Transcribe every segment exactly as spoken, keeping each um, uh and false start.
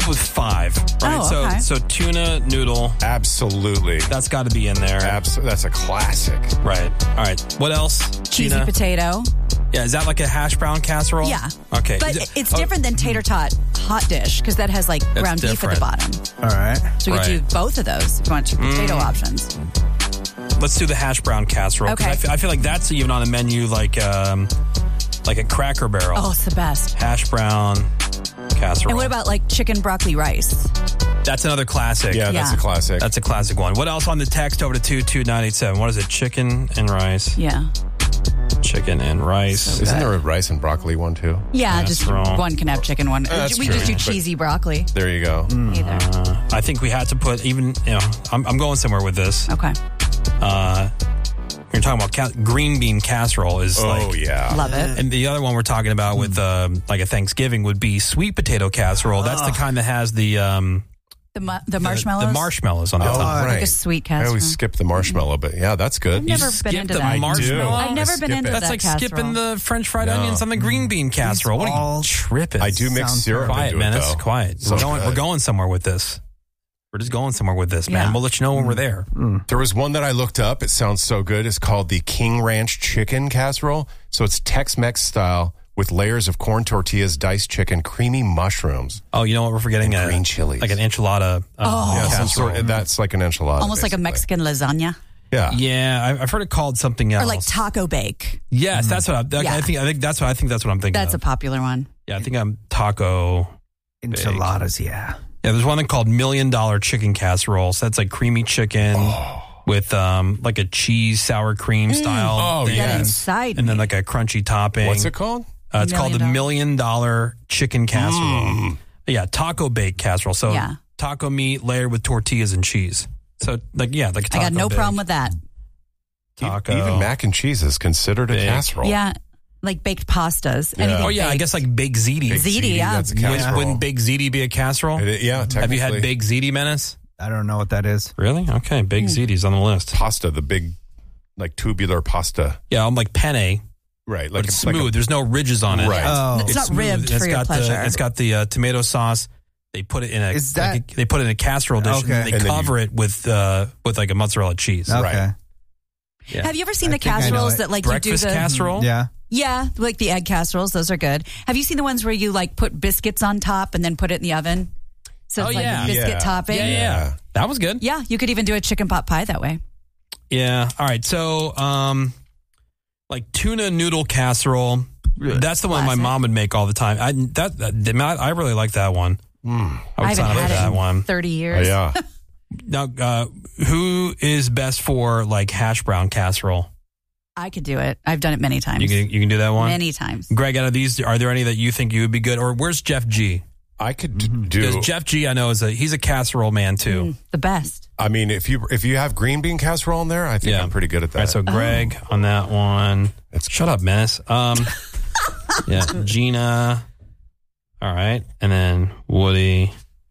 up with five. Right? Oh, okay. So so tuna noodle. Absolutely. That's got to be in there. Abs- that's a classic. Right. All right. What else? Cheesy Gina? potato. Yeah, is that like a hash brown casserole? Yeah. Okay. But Is it- it's oh, different than tater tot hot dish because that has like ground beef different. at the bottom. All right. So we Right. could do both of those if you want your potato Mm. options. Let's do the hash brown casserole. 'cause Okay. I feel, I feel like that's even on the menu like um, like a Cracker Barrel. Oh, it's the best. Hash brown casserole. And what about like chicken broccoli rice? That's another classic. Yeah, that's Yeah. a classic. That's a classic one. What else on the text over to two two nine eight seven? What is it? Chicken and rice. Yeah. Chicken and rice. Isn't there a rice and broccoli one too? Yeah, That's just wrong. one can have chicken, one. That's we true, just do but- cheesy broccoli. There you go. Either. Uh, I think we had to put even, you know, I'm, I'm going somewhere with this. Okay. Uh, you're talking about ca- green bean casserole is Oh, like. yeah. Love it. And the other one we're talking about with um, like a Thanksgiving would be sweet potato casserole. That's the kind that has the um, The, mu- the the- marshmallows? The, marshmallows on the Oh, top. right. Like a sweet I casserole. always skip the marshmallow, but yeah, that's good. I've never skip been into the that. marshmallow? do. I've never I been skip into it. That's that like casserole. skipping the French fried No. onions on the green bean casserole. What are you all tripping? I do mix Sounds syrup Quiet, into man. it, It's though. quiet. So we're going. good. We're going somewhere with this. We're just going somewhere with this, man. Yeah. We'll let you know when we're there. There was one that I looked up. It sounds so good. It's called the King Ranch Chicken Casserole. So it's Tex-Mex style with layers of corn tortillas, diced chicken, creamy mushrooms. Oh, you know what? We're forgetting And a green chilies. like an enchilada. Uh, Oh. Yeah, some casserole. sort. That's like an enchilada. Almost like a basically. Mexican lasagna. Yeah. Yeah, I- I've heard it called something else. Or like taco bake. Yes, that's what I, that- Yeah. I think. I think that's what I think. That's what I'm thinking. That's a of. popular one. yeah. I think I'm taco. Enchiladas, yeah. Yeah, there's one called Million Dollar Chicken Casserole. So that's like creamy chicken with um like a cheese sour cream style. Oh, thing. yeah. That Yes. inside And then me. like a crunchy topping. What's it called? Uh, it's called the Million Million Dollar Chicken Casserole. Mm. Yeah, taco bake casserole. So Yeah. taco meat layered with tortillas and cheese. So like yeah, like a I taco got no bake. problem with that. Taco. Even mac and cheese is considered a Big. casserole. Yeah. Like baked pastas. Yeah. Anything Oh yeah, I baked. guess like baked ziti. Baked Ziti, yeah. That's a Wouldn't- casserole. Wouldn't baked ziti be a casserole? It- yeah, technically. Have you had baked ziti, Menace? I don't know what that is. Really? Okay, baked ziti's on the list. pasta, the big, like tubular pasta? Yeah, I'm like penne, Right. but Like it's like a- smooth. There's no ridges on it. Right. Oh. It's not smooth. ribbed It's for your got pleasure. The, it's got the uh, tomato sauce. They put it in a Is like that- a- they put it in a casserole dish Okay. and they And then cover it with uh, with like a mozzarella cheese. Okay. Right. Yeah. Have you ever seen I the think I know casseroles it. that like Breakfast you do the casserole? Yeah. Yeah, like the egg casseroles, those are good. Have you seen the ones where you like put biscuits on top and then put it in the oven? So Oh, it's like yeah. a biscuit Yeah. topping. Yeah, yeah, yeah. That was good. Yeah, you could even do a chicken pot pie that way. Yeah. All right. So, um, like tuna noodle casserole. That's the one my Classic. mom would make all the time. I that, that I really like that one. Mm. I would I sign haven't up had for it that in one. thirty Oh, years. yeah. Now, uh, who is best for like hash brown casserole? I could do it. I've done it many times. You can you can do that one. Many times. Greg, out of these, are there any that you think you would be good? Or where's Jeff G? I could d- do. Because Jeff G, I know is a he's a casserole man too. Mm, the best. I mean, if you if you have green bean casserole in there, I think Yeah. I'm pretty good at that. All right, so Greg on that one. It's- Shut up, Menace. Um, yeah, Gina. All right, and then Woody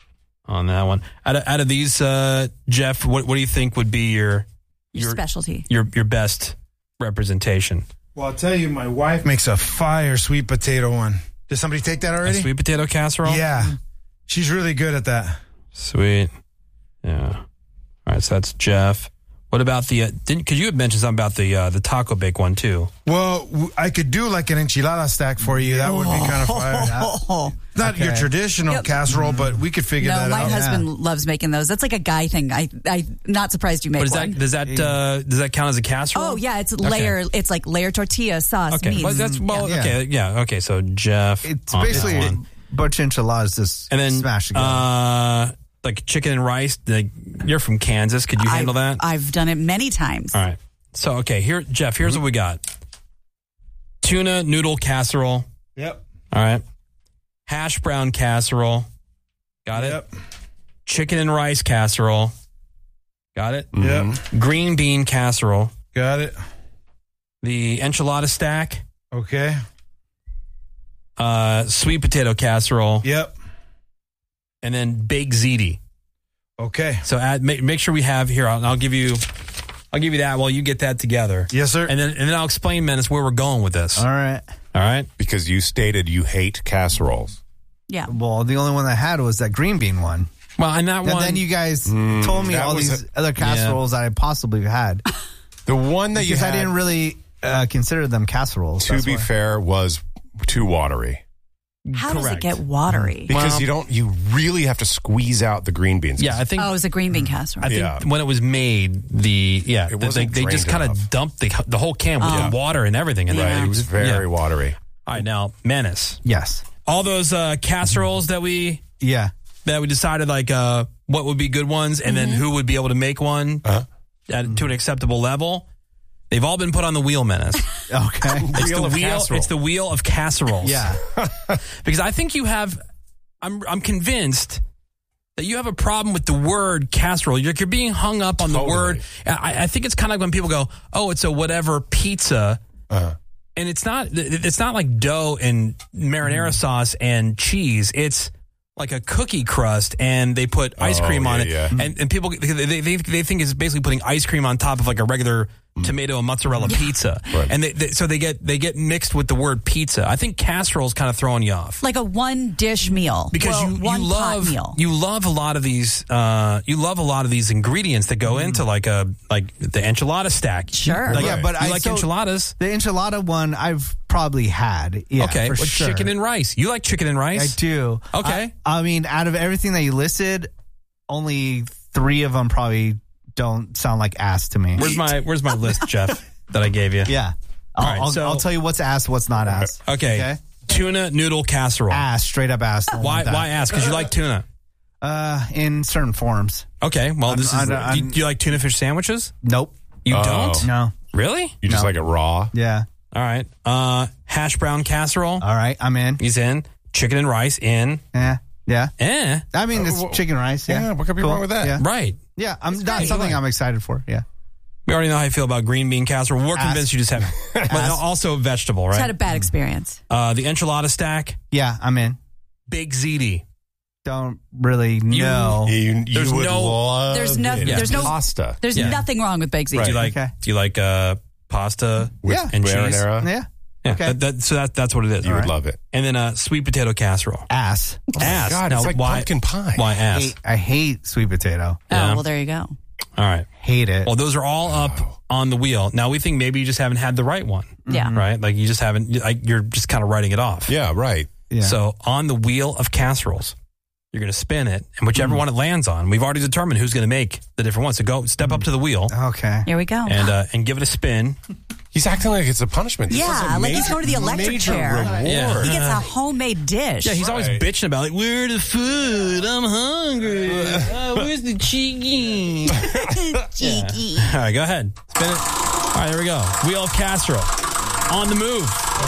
on that one. Out of, out of these, uh, Jeff, what what do you think would be your Your, your specialty. your your best representation? Well, I'll tell you, my wife makes a fire sweet potato one. Did somebody take that A already? sweet potato casserole. Yeah. She's really good at that. Sweet. Yeah. All right, so that's Jeff. What about the? Uh, didn't? Because you had mentioned something about the uh, the taco bake one too. Well, w- I could do like an enchilada stack for you. That would be kind of fire. Oh, Not your Okay. traditional Yep. casserole, but we could figure no, that my out. husband loves making those. That's like a guy thing. I, I'm not surprised you make But is one. that does that uh, does that count as a casserole? Oh yeah, it's Okay. layer. It's like layer tortilla sauce. Okay, meats. well, that's well. Yeah. Okay, yeah. Okay, so Jeff. It's on basically that one. butch enchiladas just and then smash together. uh, like chicken and rice. Like, you're from Kansas. Could you handle I've, that? I've done it many times. All right. So okay, here, Jeff. Here's what we got: tuna noodle casserole. Yep. All right. Hash brown casserole. Got it. Yep. Chicken and rice casserole. Got it. Yep. Green bean casserole. Got it. The enchilada stack. Okay. Uh, sweet potato casserole. Yep. And then baked ziti. Okay. So add, make, make sure we have here. I'll, I'll give you, I'll give you that while you get that together. Yes, sir. And then and then I'll explain, Menace, where we're going with this. All right. All right. because you stated you hate casseroles. Yeah. Well, the only one I had was that green bean one. Well, and that And one. then you guys told me that all was these a- other casseroles that I possibly had. The one that you Because had, I didn't really uh, consider them casseroles. to that's be why. fair, was too watery. How does it Correct. get watery? Because Well- you don't, you really have to squeeze out the green beans. yeah, I think. Oh, it was a green bean casserole. I think Yeah. when it was made, the yeah, It they, wasn't they just drained kind enough. of dumped the the whole can with Oh. the water and everything. And Right, then it was very yeah. watery. All right, now Menace. Yes. All those uh, casseroles that we Yeah. that we decided like uh, what would be good ones, and then who would be able to make one Uh-huh. at, to an acceptable level. They've all been put on the wheel, Menace. Okay. It's Wheel the of wheel. casserole. It's the wheel of casseroles. yeah. because I think you have. I'm I'm convinced that you have a problem with the word casserole. You're, you're being hung up on Totally. the word. I, I think it's kind of like when people go, "Oh, it's a whatever pizza," Uh-huh. and it's not. It's not like dough and marinara sauce and cheese. It's like a cookie crust, and they put ice Oh, cream on yeah, it, yeah. and and people they, they they think it's basically putting ice cream on top of like a regular tomato and mozzarella pizza, Right. and they, they, so they get they get mixed with the word pizza. I think casserole is kind of throwing you off. Like a one dish meal. Because well, you, you one love pot meal. you love a lot of these uh, you love a lot of these ingredients that go into like a like the enchilada stack. Sure. Like, Yeah, but you I- like so- enchiladas. The enchilada one I've probably had. Yeah, Okay, for but sure. chicken and rice. You like chicken and I rice? do. Okay. I, I mean, out of everything that you listed, only three of them probably don't sound like ass to me. Where's my Where's my list, Jeff? That I gave you. Yeah. I'll, All right, I'll, so- I'll tell you what's ass, what's not ass. Okay. Tuna noodle casserole. Ass, straight up ass. Don't Why want that. Why ask? Because you like tuna. Uh, in certain forms. Okay. Well, this I'm- is. I'm- do, you, do you like tuna fish sandwiches? Nope. You Oh. don't? No. Really? You just No. like it raw. Yeah. All right. Uh, hash brown casserole. All right. I'm in. He's in. Chicken and rice in. Yeah. Yeah. Eh. I mean, it's Uh, well, chicken rice. Yeah. yeah, what could be Cool. wrong with that? Yeah. Right. Yeah. I'm not great. something Right. I'm excited for. Yeah. We already know how you feel about green bean casserole. We're Ass. convinced you just have, but also vegetable, Just had a right? bad experience. Uh, the enchilada stack, Yeah. I'm in. big ziti. Don't really know. You, you There's would no- love There's no- it. there's no- pasta. There's Yeah. nothing wrong with baked ziti. Do you like? Okay. Do you like uh, pasta with Yeah. and cheese? marinara. Yeah. Yeah, Okay. that, that, so that, that's what it is. You All would right. love it. And then uh, sweet potato casserole. Ass. Ass. God, Now, it's like why, pumpkin pie. Why ass? Hate, I hate sweet potato. Oh, Yeah. well, there you go. All right. Hate it. Well, those are all up on the wheel. Now we think maybe you just haven't had the right one, Yeah. right? Like you just haven't. Like you're just kind of writing it off. Yeah, right. yeah. So on the wheel of casseroles, you're going to spin it, and whichever one it lands on, we've already determined who's going to make the different ones. So go step up to the wheel okay. Here we go. and uh, and give it a spin. He's acting like it's a punishment. This Yeah, is a like he's major- going to the electric major chair. Reward. Yeah. he gets a homemade dish. Yeah, he's always Right. bitching about like, where the food? I'm hungry. Uh, where's the chicken? cheeky. All right, go ahead. Spin it. All right, there we go. Wheel of casserole. On the move.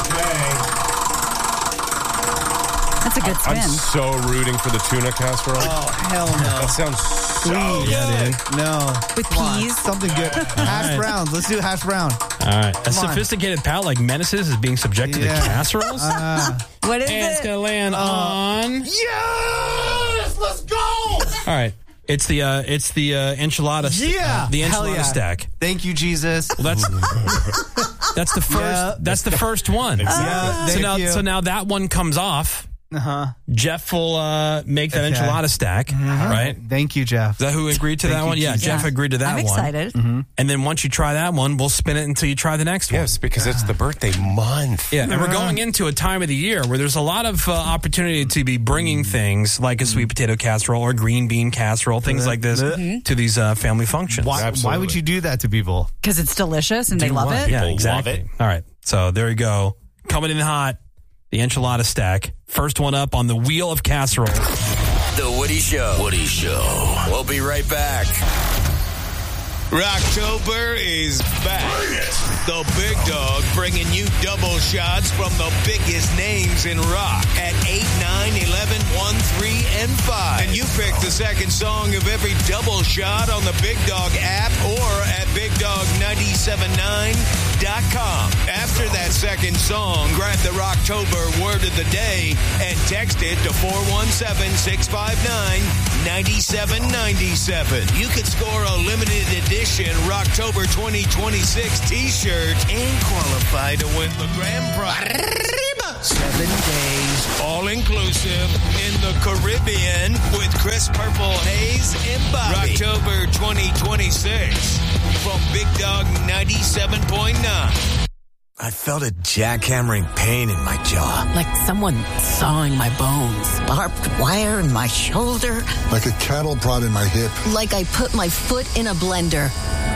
That's a good spin. I'm so rooting for the tuna casserole. Oh, hell no. That sounds so good. Yeah, dude. No. With Come on, peas? something good. Hash right. browns. Let's do hash brown. All right. A Come on. sophisticated palate like Menace's is being subjected Yeah. to casseroles. What is and it's it? going to land on. Yes! Let's go! All right. It's the uh, it's the uh, enchilada. st- Yeah. uh, the Hell enchilada yeah. stack. Thank you, Jesus. Well, that's that's the first. Yeah. That's the first one. Yeah, So thank now, you. so now that one comes off. Uh-huh. Jeff will uh, make that Okay. enchilada stack, right? Thank you, Jeff. Is that who agreed to Thank that you, one? Yeah, Jesus. Jeff agreed to that I'm one. excited. And then once you try that one, we'll spin it until you try the next one. Yes, because it's the birthday month. Yeah, and we're going into a time of the year where there's a lot of uh, opportunity to be bringing things like a sweet potato casserole or green bean casserole, things like this, to these uh, family functions. Why, why Absolutely. would you do that to people? Because it's delicious and they love What? it. Yeah, People exactly. love it. All right, so there you go. Coming in hot, the enchilada stack. First one up on the wheel of casserole. The Woody Show. Woody Show. We'll be right back. Rocktober is back. The Big Dog bringing you double shots from the biggest names in rock at eight, nine, eleven, one, three, and five. And you pick the second song of every double shot on the Big Dog app or at big dog nine seven nine dot com. After that second song, grab the Rocktober word of the day and text it to four one seven, six five nine, nine seven nine seven. You could score a limited edition Rocktober twenty twenty-six t-shirt and qualify to win the grand prize. Seven days, all inclusive, in the Caribbean with Chris Purple Hayes and Bobby. October twenty twenty-six from Big Dog ninety-seven point nine. I felt a jackhammering pain in my jaw. Like someone sawing my bones. Barbed wire in my shoulder. Like a cattle prod in my hip. Like I put my foot in a blender.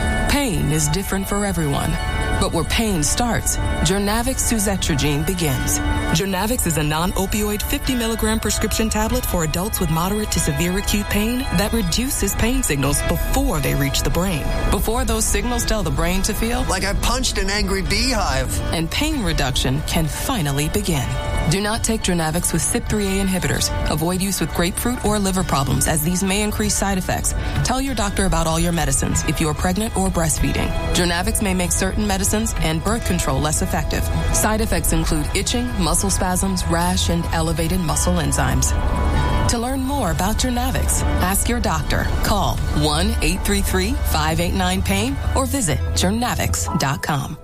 Pain is different for everyone. But where pain starts, Journavx suzetrigine begins. Journavx is a non-opioid fifty milligram prescription tablet for adults with moderate to severe acute pain that reduces pain signals before they reach the brain. Before those signals tell the brain to feel Like I punched an angry beehive. And pain reduction can finally begin. Do not take Journavx with C Y P three A inhibitors. Avoid use with grapefruit or liver problems, as these may increase side effects. Tell your doctor about all your medicines if you are pregnant or breastfeeding. Journavx may make certain medicines and birth control less effective. Side effects include itching, muscle spasms, rash, and elevated muscle enzymes. To learn more about Journavx, ask your doctor. Call one eight three three, five eight nine, pain or visit journavx dot com.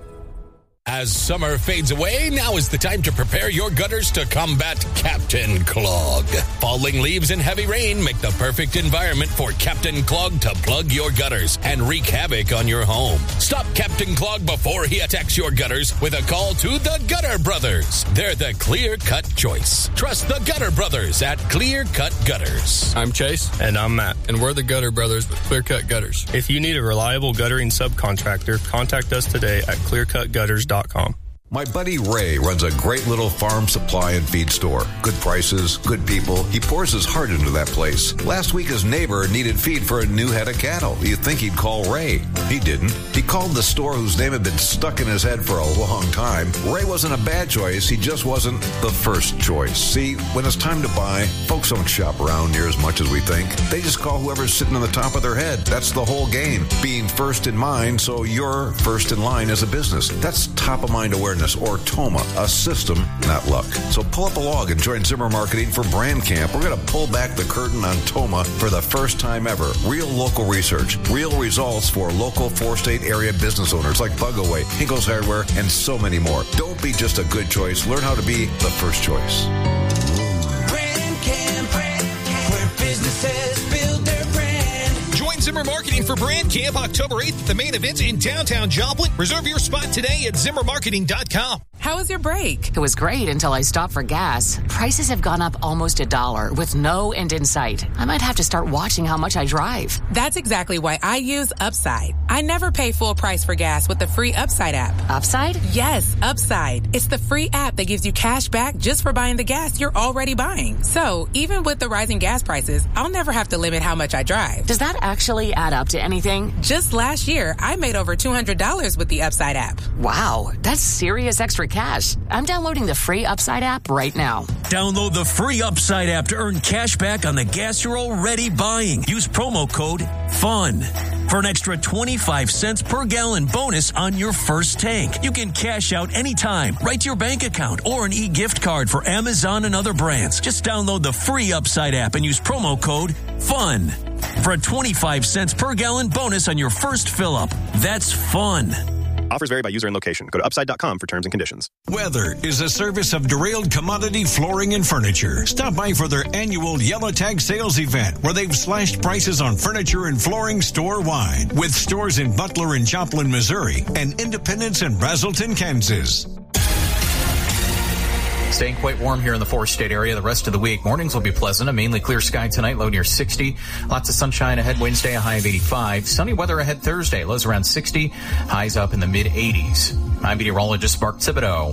As summer fades away, now is the time to prepare your gutters to combat Captain Clog. Falling leaves and heavy rain make the perfect environment for Captain Clog to plug your gutters and wreak havoc on your home. Stop Captain Clog before he attacks your gutters with a call to the Gutter Brothers. They're the clear-cut choice. Trust the Gutter Brothers at Clear Cut Gutters. I'm Chase. And I'm Matt. And we're the Gutter Brothers with Clear Cut Gutters. If you need a reliable guttering subcontractor, contact us today at clear cut gutters dot com. My buddy Ray runs a great little farm supply and feed store. Good prices, good people. He pours his heart into that place. Last week, his neighbor needed feed for a new head of cattle. You'd think he'd call Ray. He didn't. He called the store whose name had been stuck in his head for a long time. Ray wasn't a bad choice. He just wasn't the first choice. See, when it's time to buy, folks don't shop around near as much as we think. They just call whoever's sitting on the top of their head. That's the whole game. Being first in mind, so you're first in line as a business. That's top of mind awareness. Or TOMA, a system, not luck. So pull up a log and join Zimmer Marketing for Brand Camp. We're going to pull back the curtain on TOMA for the first time ever. Real local research, real results for local four-state area business owners like Bugaway, Hinkle's Hardware, and so many more. Don't be just a good choice. Learn how to be the first choice. Brand Camp, where businesses build their brand. Join Zimmer Marketing for Brand Camp October eighth, the main event in downtown Joplin. Reserve your spot today at zimmer marketing dot com. How was your break? It was great until I stopped for gas. Prices have gone up almost a dollar with no end in sight. I might have to start watching how much I drive. That's exactly why I use Upside. I never pay full price for gas with the free Upside app. Upside? Yes, Upside. It's the free app that gives you cash back just for buying the gas you're already buying. So even with the rising gas prices, I'll never have to limit how much I drive. Does that actually add up to anything? Just last year, I made over two hundred dollars with the Upside app. Wow, that's serious extra cash. I'm downloading the free Upside app right now. Download the free Upside app to earn cash back on the gas you're already buying. Use promo code FUN for an extra twenty-five cents per gallon bonus on your first tank. You can cash out anytime, right to your bank account, or an e-gift card for Amazon and other brands. Just download the free Upside app and use promo code FUN for a twenty-five cents per gallon bonus on your first fill up. That's fun. Offers vary by user and location. Go to upside dot com for terms and conditions. Weather is a service of Derailed Commodity Flooring and Furniture. Stop by for their annual Yellow Tag sales event where they've slashed prices on furniture and flooring store-wide with stores in Butler and Joplin, Missouri and Independence and Brazelton, Kansas. Staying quite warm here in the four-state area the rest of the week. Mornings will be pleasant. A mainly clear sky tonight, low near sixty. Lots of sunshine ahead Wednesday, a high of eighty-five. Sunny weather ahead Thursday, lows around sixty. Highs up in the mid-eighties. I'm meteorologist Mark Thibodeau.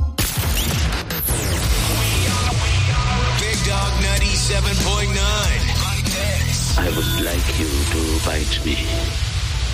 Big Dog ninety-seven point nine. I would like you to bite me.